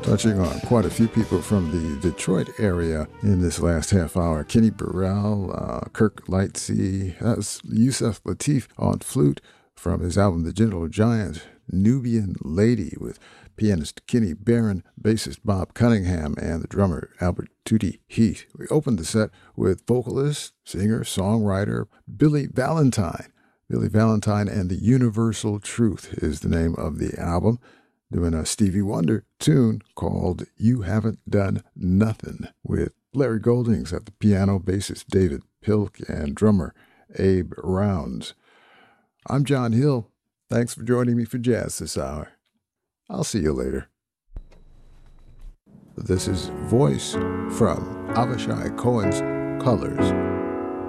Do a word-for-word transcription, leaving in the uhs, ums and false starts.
touching on quite a few people from the Detroit area in this last half hour. Kenny Burrell, uh, Kirk Lightsey, that's Yusef Lateef on flute from his album The Gentle Giant, Nubian Lady with pianist Kenny Barron, bassist Bob Cunningham, and the drummer Albert Tootie Heath. We opened the set with vocalist, singer, songwriter Billy Valentine. Billy Valentine and the Universal Truth is the name of the album, doing a Stevie Wonder tune called You Haven't Done Nothing with Larry Goldings at the piano, bassist David Pilk, and drummer Abe Rounds. I'm John Hill. Thanks for joining me for Jazz this hour. I'll see you later. This is Voice from Avishai Cohen's Colors.